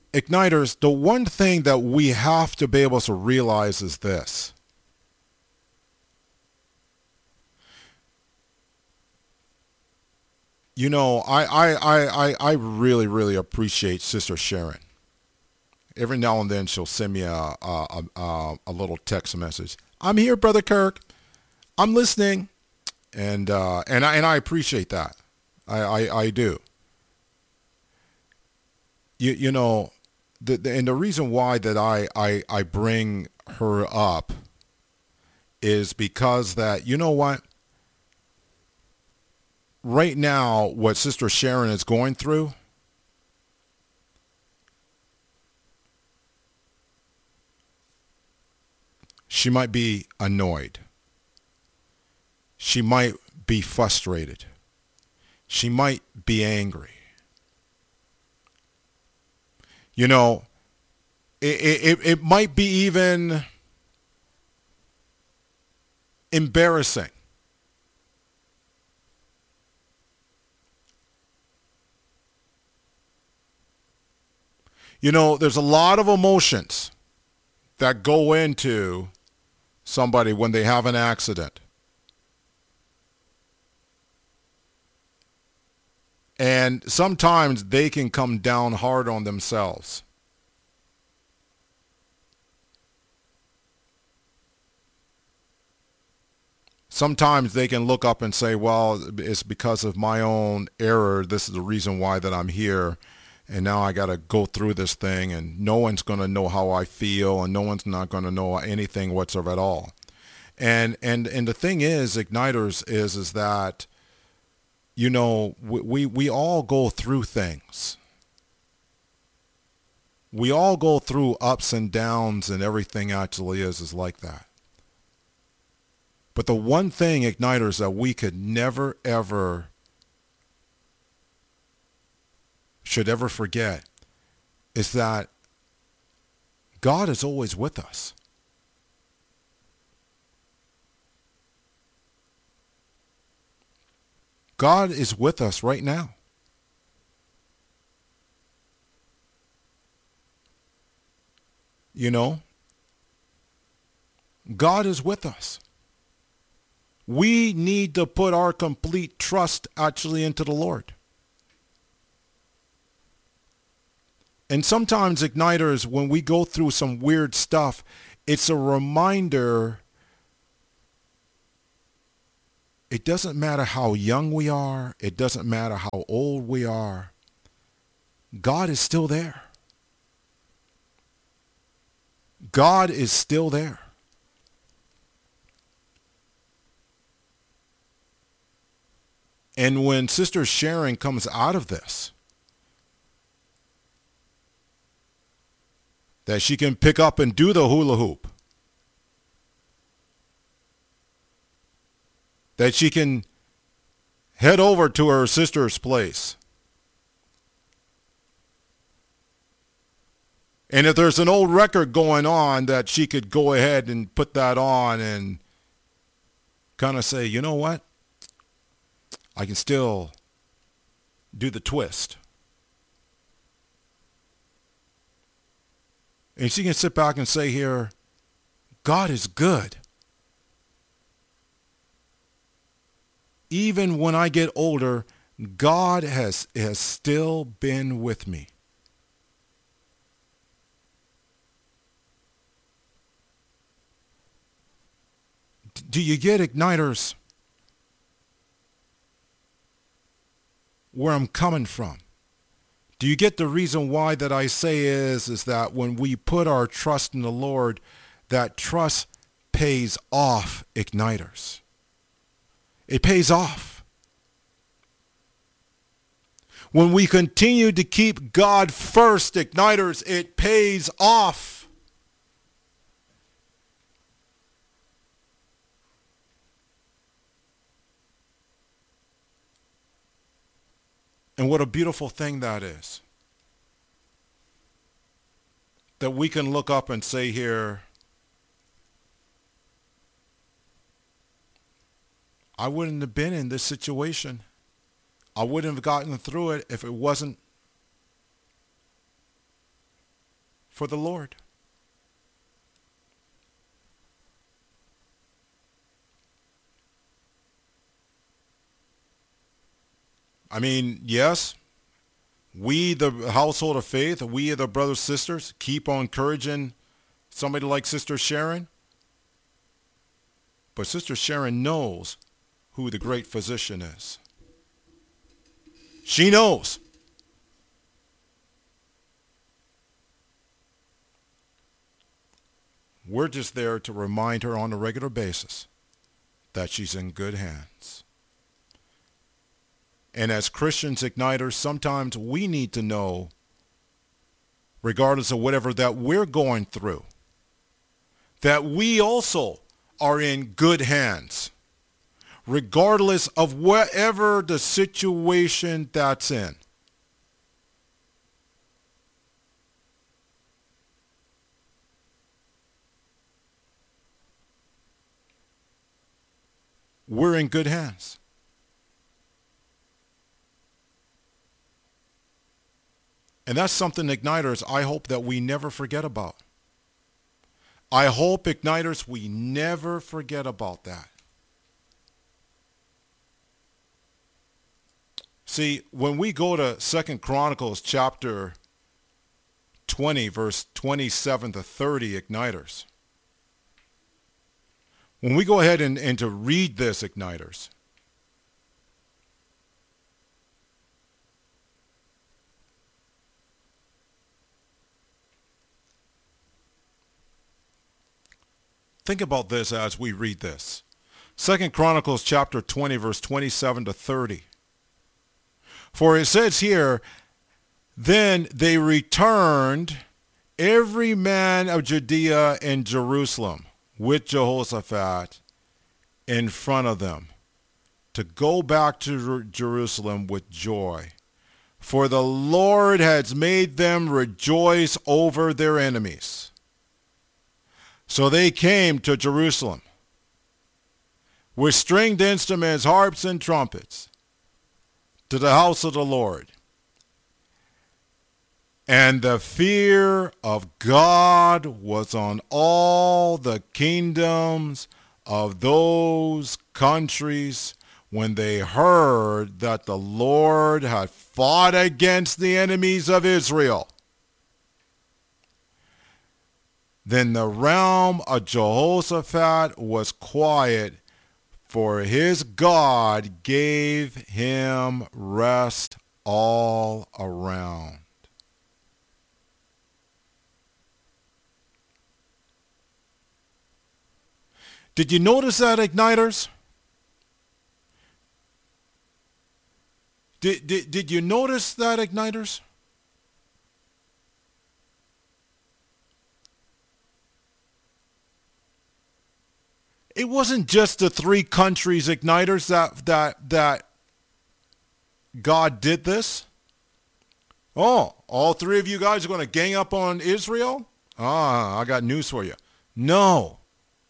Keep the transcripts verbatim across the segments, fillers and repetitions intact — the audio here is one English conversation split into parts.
Igniters, the one thing that we have to be able to realize is this. You know, I, I, I, I, I really, really appreciate Sister Sharon. Every now and then she'll send me a, a, a, a little text message. I'm here, Brother Kirk. I'm listening. And, uh, and, I, and I appreciate that. I, I, I do. You, you know, the, the, and the reason why that I, I, I bring her up is because that, you know what? Right now, what Sister Sharon is going through, she might be annoyed. She might be frustrated. She might be angry. You know, it, it, it might be even embarrassing. You know, there's a lot of emotions that go into somebody when they have an accident. And sometimes they can come down hard on themselves. Sometimes they can look up and say, well, it's because of my own error. This is the reason why that I'm here. And now I got to go through this thing, and no one's going to know how I feel, and no one's not going to know anything whatsoever at all. And and and the thing is, Igniters, is is that, you know, we, we, we all go through things. We all go through ups and downs, and everything actually is is like that. But the one thing, Igniters, that we could never, ever, should ever forget is that God is always with us. God is with us right now. You know, God is with us. We need to put our complete trust actually into the Lord. And sometimes, Igniters, when we go through some weird stuff, it's a reminder. It doesn't matter how young we are. It doesn't matter how old we are. God is still there. God is still there. And when Sister Sharon comes out of this, that she can pick up and do the hula hoop, that she can head over to her sister's place. And if there's an old record going on, that she could go ahead and put that on and kind of say, you know what? I can still do the twist. And she can sit back and say here, God is good. Even when I get older, God has, has still been with me. Do you get, Igniters, where I'm coming from? Do you get the reason why that I say is, is that when we put our trust in the Lord, that trust pays off, Igniters. It pays off. When we continue to keep God first, Igniters, it pays off. And what a beautiful thing that is. That we can look up and say here, I wouldn't have been in this situation. I wouldn't have gotten through it if it wasn't for the Lord. I mean, yes, we, the household of faith, we, the brothers, sisters, keep on encouraging somebody like Sister Sharon. But Sister Sharon knows who the great physician is. She knows. We're just there to remind her on a regular basis that she's in good hands. And as Christians igniters, sometimes we need to know, regardless of whatever that we're going through, that we also are in good hands, regardless of whatever the situation that's in. We're in good hands. And that's something, igniters, I hope that we never forget about. I hope, igniters, we never forget about that. See, when we go to Second Chronicles chapter twenty, verse twenty-seven to thirty, igniters, when we go ahead and, and to read this, igniters, think about this as we read this. Second Chronicles chapter twenty, verse twenty-seven to thirty. For it says here, then they returned, every man of Judea and Jerusalem, with Jehoshaphat in front of them, to go back to Jerusalem with joy. For the Lord has made them rejoice over their enemies. So they came to Jerusalem with stringed instruments, harps, and trumpets to the house of the Lord. And the fear of God was on all the kingdoms of those countries when they heard that the Lord had fought against the enemies of Israel. Then the realm of Jehoshaphat was quiet, for his God gave him rest all around. Did you notice that, igniters? Did, did, did you notice that, igniters? It wasn't just the three countries, igniters, that that that God did this. Oh, all three of you guys are going to gang up on Israel? Ah, I got news for you. No.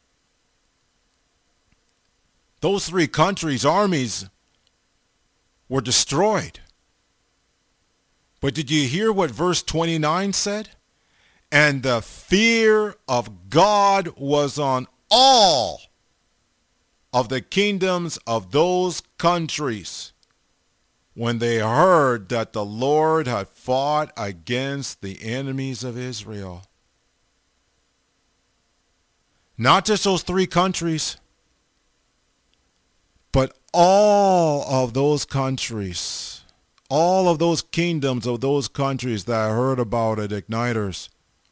Those three countries' armies were destroyed. But did you hear what verse twenty-nine said? And the fear of God was on all of the kingdoms of those countries when they heard that the Lord had fought against the enemies of Israel. Not just those three countries, but all of those countries, all of those kingdoms of those countries that I heard about at Igniters.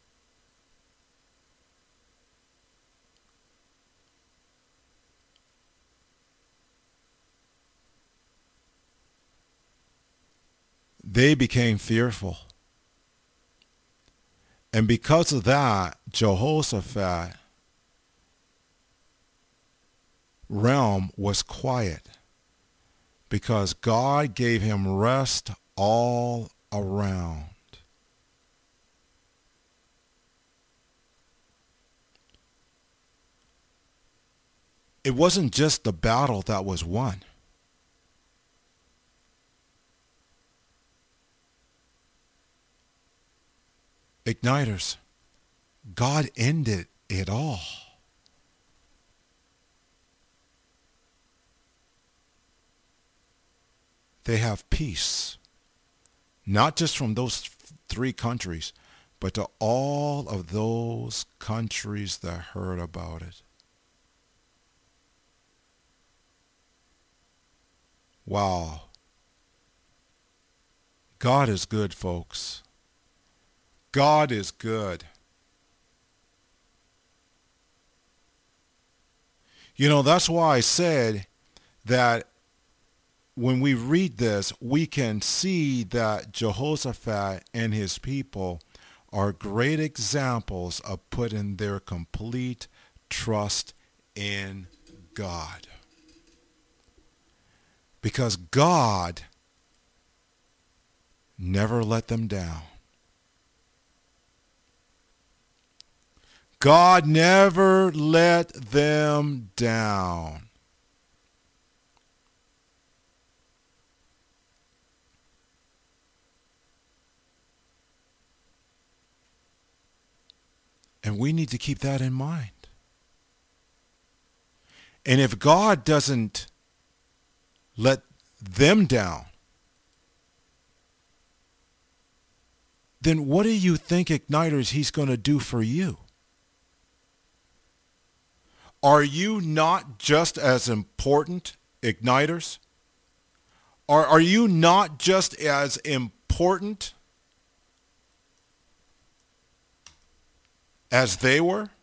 They became fearful. And because of that, Jehoshaphat realm was quiet, because God gave him rest all around. It wasn't just the battle that was won. Igniters, God ended it all. They have peace, not just from those three countries, but to all of those countries that heard about it. Wow. God is good, folks. God is good. You know, that's why I said that when we read this, we can see that Jehoshaphat and his people are great examples of putting their complete trust in God. Because God never let them down. God never let them down. And we need to keep that in mind. And if God doesn't let them down, then what do you think, Igniters, he's going to do for you? Are you not just as important, Igniters? Are, are you not just as important as they were?